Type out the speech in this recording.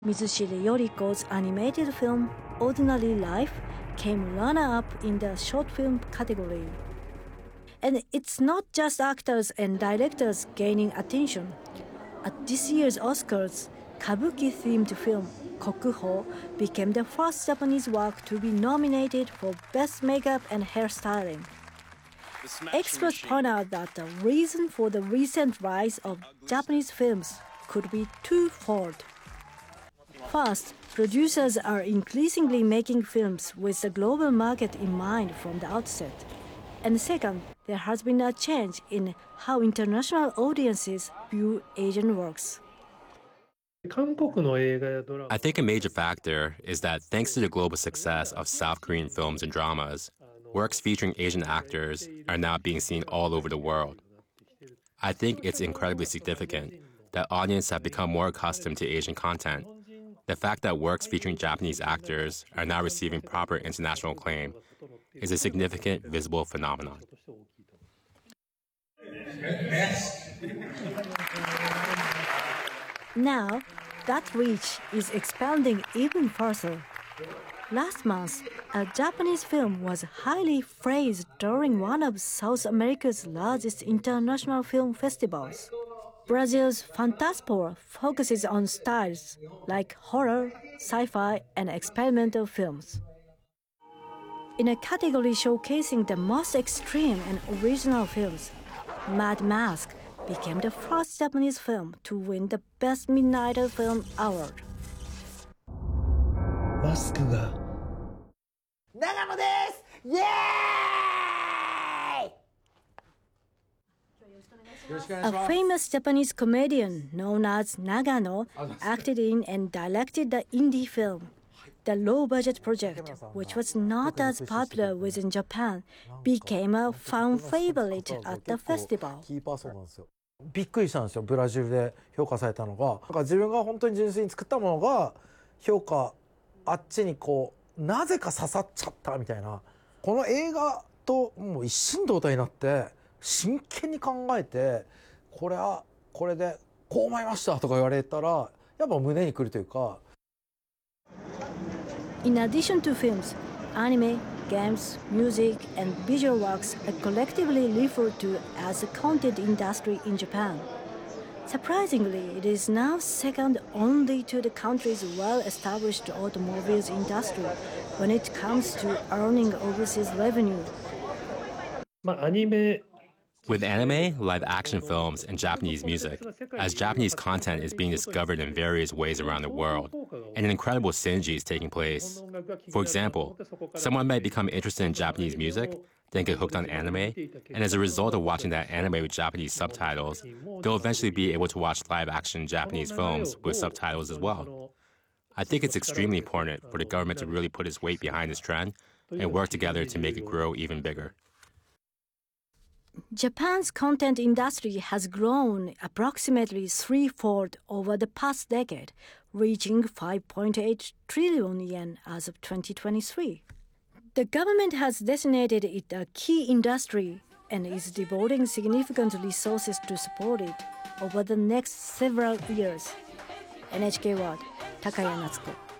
Mizushiri Yoriko's animated film Ordinary Life came runner-up in the short film category. And it's not just actors and directors gaining attention. At this year's Oscars, kabuki-themed film Kokuho became the first Japanese work to be nominated for Best Makeup and Hairstyling. Experts point out that the reason for the recent rise of Japanese films could be twofold. First, producers are increasingly making films with the global market in mind from the outset. And second, there has been a change in how international audiences view Asian works. I think a major factor is that thanks to the global success of South Korean films and dramas, works featuring Asian actors are now being seen all over the world. I think it's incredibly significant that audiences have become more accustomed to Asian content. The fact that works featuring Japanese actors are now receiving proper international acclaim is a significant visible phenomenon. Now, that reach is expanding even further. Last month, a Japanese film was highly praised during one of South America's largest international film festivals. Brazil's Fantaspor focuses on styles like horror, sci-fi, and experimental films. In a category showcasing the most extreme and original films, Mad Mask became the first Japanese film to win the Best Midnight Film Award. マスクが長野です。イエーイ! A famous Japanese comedian known as Nagano acted in and directed the indie film. The low-budget project, which was not as popular within Japan, became a fan favorite at the festival. びっくりしたんですよ。ブラジルで評価されたのが、なんか自分が本当に純粋に作ったものが評価あっちにこうなぜか刺さっちゃったみたいな。この映画ともう一心同体になって真剣に考えて、これはこれでこう思いましたとか言われたらやっぱ胸にくるというか。 In addition to films, anime, games, music, and visual works are collectively referred to as the content industry in Japan. Surprisingly, it is now second only to the country's well-established automobiles industry when it comes to earning overseas revenue. With anime, live-action films, and Japanese music, as Japanese content is being discovered in various ways around the world, and an incredible synergy is taking place. For example, someone might become interested in Japanese music, then get hooked on anime, and as a result of watching that anime with Japanese subtitles, they'll eventually be able to watch live-action Japanese films with subtitles as well. I think it's extremely important for the government to really put its weight behind this trend and work together to make it grow even bigger. Japan's content industry has grown approximately threefold over the past decade, reaching 5.8 trillion yen as of 2023. The government has designated it a key industry and is devoting significant resources to support it over the next several years. NHK World, Takaya Natsuko.